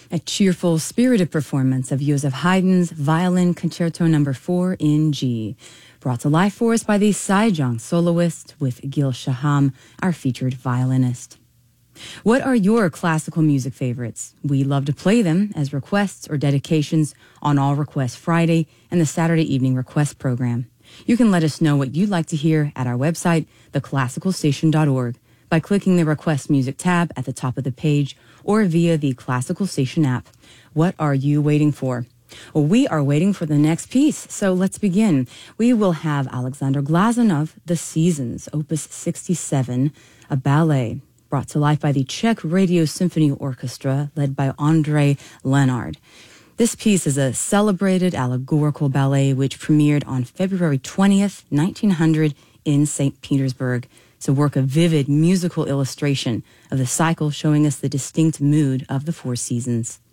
A cheerful, spirited performance of Joseph Haydn's Violin Concerto No. 4 in G, brought to life for us by the Saijong soloist with Gil Shaham, our featured violinist. What are your classical music favorites? We love to play them as requests or dedications on All Request Friday and the Saturday Evening Request program. You can let us know what you'd like to hear at our website, theclassicalstation.org, by clicking the Request Music tab at the top of the page or via the Classical Station app. What are you waiting for? Well, we are waiting for the next piece, so let's begin. We will have Alexander Glazunov, The Seasons, Opus 67, a ballet brought to life by the Czech Radio Symphony Orchestra, led by Andrei Lenard. This piece is a celebrated allegorical ballet which premiered on February 20th, 1900 in St. Petersburg. It's a work of vivid musical illustration of the cycle, showing us the distinct mood of the four seasons.